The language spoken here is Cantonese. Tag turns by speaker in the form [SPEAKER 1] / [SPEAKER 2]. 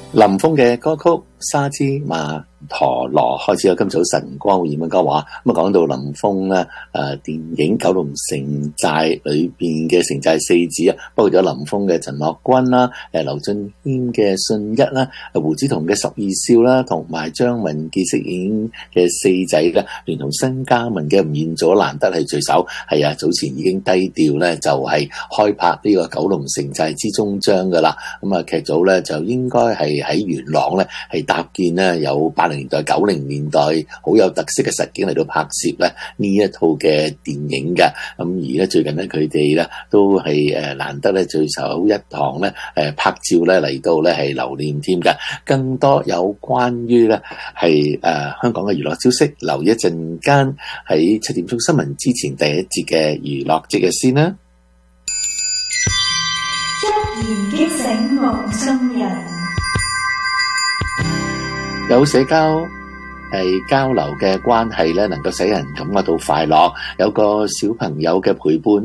[SPEAKER 1] 林峰嘅歌曲《沙之馬陀羅》開始有今早晨光會演嘅歌話，咁啊講到林峰咧，電影《九龍城寨》裏邊嘅城寨四子啊，包括咗林峰嘅陳樂君啦，劉俊謙嘅信一啦，胡子彤嘅十二少啦，同埋張文傑飾演嘅四仔咧，連同新加盟嘅吳彥祖難得係聚首，係啊，早前已經低調咧就係開拍呢個《九龍城寨之終章》噶啦，咁啊劇組咧就應該係喺元朗咧係搭建咧有80年代、90年代好有特色嘅實景嚟到拍攝咧呢一套嘅電影嘅，咁而咧最近咧佢哋咧都係難得咧聚首一堂咧拍照咧嚟到咧係留念添嘅。更多有關於咧係香港嘅娛樂消息，留一陣間喺7點鐘新聞之前第一節嘅娛樂即日先啦。
[SPEAKER 2] 觸言擊醒夢中人，
[SPEAKER 1] 有社交係交流嘅關係咧，能夠使人感覺到快樂。有個小朋友嘅陪伴